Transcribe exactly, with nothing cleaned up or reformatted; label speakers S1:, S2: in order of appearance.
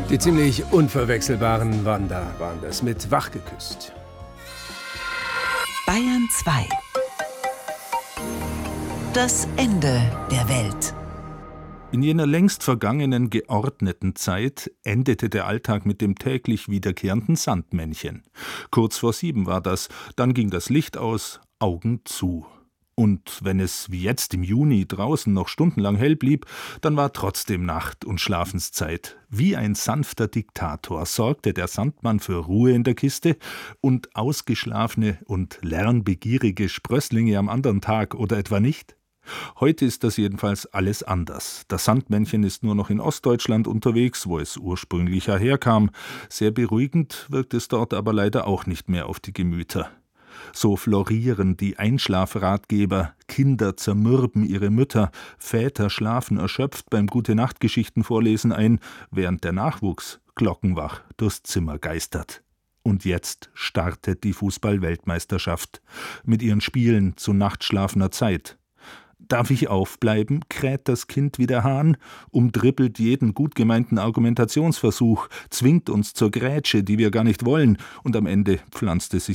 S1: Die ziemlich unverwechselbaren Wander waren das mit Wach geküsst.
S2: Bayern zwei. Das Ende der Welt.
S3: In jener längst vergangenen, geordneten Zeit endete der Alltag mit dem täglich wiederkehrenden Sandmännchen. Kurz vor sieben war das, dann ging das Licht aus, Augen zu. Und wenn es wie jetzt im Juni draußen noch stundenlang hell blieb, dann war trotzdem Nacht und Schlafenszeit. Wie ein sanfter Diktator sorgte der Sandmann für Ruhe in der Kiste und ausgeschlafene und lernbegierige Sprösslinge am anderen Tag oder etwa nicht? Heute ist das jedenfalls alles anders. Das Sandmännchen ist nur noch in Ostdeutschland unterwegs, wo es ursprünglich herkam. Sehr beruhigend wirkt es dort aber leider auch nicht mehr auf die Gemüter. So florieren die Einschlafratgeber, Kinder zermürben ihre Mütter, Väter schlafen erschöpft beim Gute-Nacht-Geschichten-Vorlesen ein, während der Nachwuchs glockenwach durchs Zimmer geistert. Und jetzt startet die Fußball-Weltmeisterschaft mit ihren Spielen zu nachtschlafener Zeit. Darf ich aufbleiben, kräht das Kind wie der Hahn, umdribbelt jeden gut gemeinten Argumentationsversuch, zwingt uns zur Grätsche, die wir gar nicht wollen, und am Ende pflanzt es sich